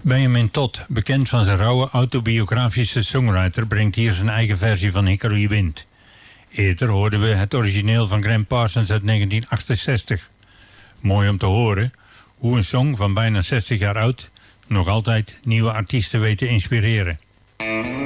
Benjamin Todd, bekend van zijn rauwe autobiografische songwriter, brengt hier zijn eigen versie van Hickory Wind. Eerder hoorden we het origineel van Gram Parsons uit 1968. Mooi om te horen hoe een song van bijna 60 jaar oud nog altijd nieuwe artiesten weet te inspireren.